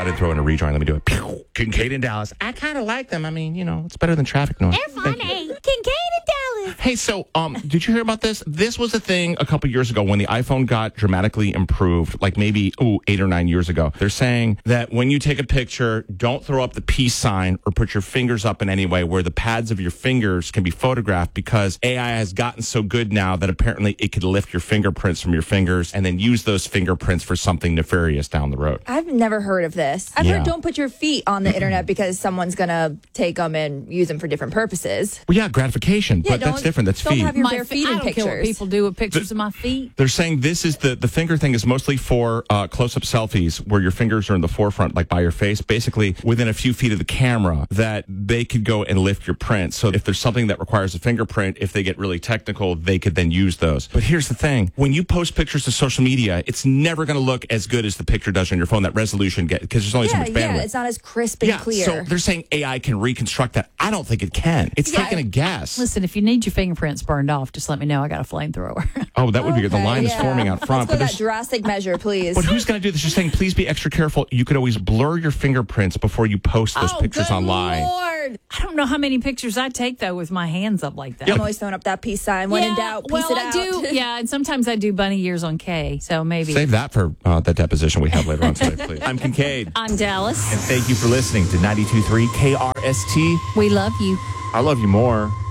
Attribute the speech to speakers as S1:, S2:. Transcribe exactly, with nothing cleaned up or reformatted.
S1: didn't throw in a rejoin. Let me do it. Pew! Kincaid in Dallas. I kind of like them. I mean, you know, it's better than traffic noise.
S2: They're funny. Kincaid in Dallas.
S1: Hey, so um, did you hear about this? This was a thing a couple years ago when the iPhone got dramatically improved, like maybe ooh, eight or nine years ago. They're saying that when you take a picture, don't throw up the peace sign or put your fingers up in any way where the pads of your fingers can be photographed, because A I has gotten so good now that apparently it could lift your fingerprints from your fingers and then use those fingerprints for something nefarious down the road.
S3: I've never heard of this. I've
S1: Yeah.
S3: heard don't put your feet on the internet because someone's going to take them and use them for different purposes.
S1: Well, yeah, gratification,
S3: Yeah,
S1: but that's
S3: don't-
S1: different. That's
S3: don't
S1: feet.
S3: have your
S2: My
S3: bare
S2: fe-
S3: feet
S2: I
S3: in
S2: don't care what
S3: pictures.
S2: people do with pictures of my feet.
S1: They're saying this is the, the finger thing is mostly for uh, close-up selfies where your fingers are in the forefront, like by your face, basically within a few feet of the camera, that they could go and lift your print. So if there's something that requires a fingerprint, if they get really technical, they could then use those. But here's the thing. When you post pictures to social media, it's never going to look as good as the picture does on your phone, that resolution, get because there's only so
S3: Yeah,
S1: much bandwidth.
S3: yeah, it's not as crisp and
S1: Yeah,
S3: clear.
S1: so they're saying A I can reconstruct that. I don't think it can. It's
S3: Yeah.
S1: taking a guess.
S2: Listen, if you need your fingerprints burned off, just let me know. I got a flamethrower.
S1: Oh, that would be good. The
S3: Okay,
S1: line is
S3: yeah.
S1: forming out front.
S3: Let's go
S1: but
S3: that
S1: there's-
S3: drastic measure, please.
S1: But who's going to do this? You're saying, please be extra careful. You could always blur your fingerprints before you post those
S2: oh,
S1: pictures
S2: good
S1: online.
S2: Lord. I don't know how many pictures I take, though, with my hands up like that.
S3: I'm always throwing up that peace sign. When in doubt, peace
S2: well,
S3: it
S2: I
S3: out.
S2: do. Yeah, and sometimes I do bunny ears on K, so maybe.
S1: Save that for uh, the deposition we have later on today, please.
S4: I'm Kincaid.
S2: I'm Dallas.
S4: And thank you for listening to ninety-two point three K R S T.
S2: We love you.
S4: I love you more.